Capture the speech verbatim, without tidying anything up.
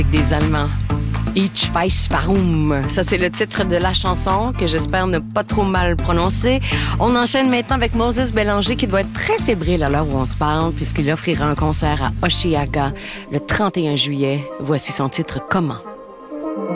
Des Allemands. Ich weiß warum. Ça, c'est le titre de la chanson que j'espère ne pas trop mal prononcer. On enchaîne maintenant avec Moses Bélanger qui doit être très fébrile à l'heure où on se parle puisqu'il offrira un concert à Osheaga le trente et un juillet. Voici son titre « Comment ».